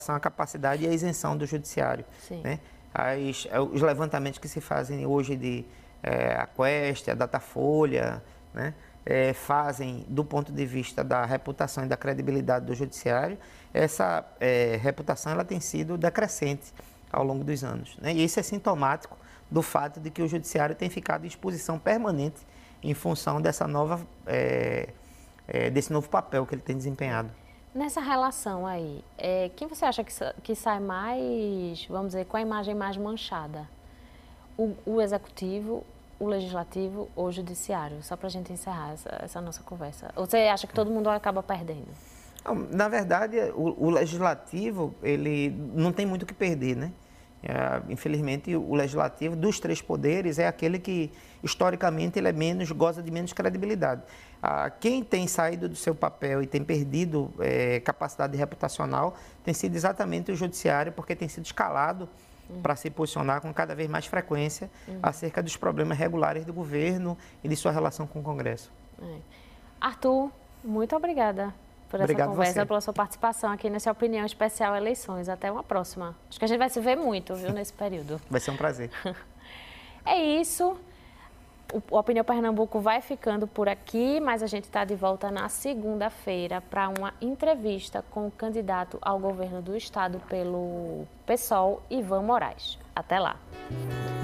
a capacidade e a isenção do judiciário. Sim. Né? Os levantamentos que se fazem hoje de a Quest, a Datafolha, né? Fazem, do ponto de vista da reputação e da credibilidade do judiciário, essa reputação ela tem sido decrescente ao longo dos anos. Né? E isso é sintomático do fato de que o judiciário tem ficado em exposição permanente em função dessa desse novo papel que ele tem desempenhado. Nessa relação aí, quem você acha que sai mais, vamos dizer, com a imagem mais manchada? O executivo, o legislativo ou o judiciário? Só para a gente encerrar essa nossa conversa. Ou você acha que todo mundo acaba perdendo? Não, na verdade, o legislativo, ele não tem muito o que perder, né? Infelizmente, o legislativo, dos três poderes, é aquele que, historicamente, ele goza de menos credibilidade. Quem tem saído do seu papel e tem perdido capacidade reputacional tem sido exatamente o judiciário, porque tem sido escalado para se posicionar com cada vez mais frequência acerca dos problemas regulares do governo e de sua relação com o Congresso. Arthur, muito obrigada por essa conversa, pela sua participação aqui nessa Opinião Especial Eleições. Até uma próxima. Acho que a gente vai se ver muito, viu, nesse período. Vai ser um prazer. É isso. O Opinião Pernambuco vai ficando por aqui, mas a gente está de volta na segunda-feira para uma entrevista com o candidato ao governo do estado pelo PSOL, Ivan Moraes. Até lá.